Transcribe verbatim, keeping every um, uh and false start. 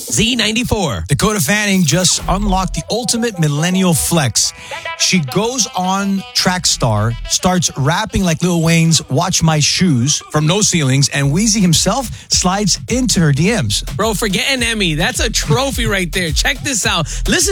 Z ninety-four. Dakota Fanning just unlocked the ultimate millennial flex. She goes on Trackstar, starts rapping like Lil Wayne's Watch My Shoes from No Ceilings, and Weezy himself slides into her D Ms. Bro, forget an Emmy. That's a trophy right there. Check this out. Listen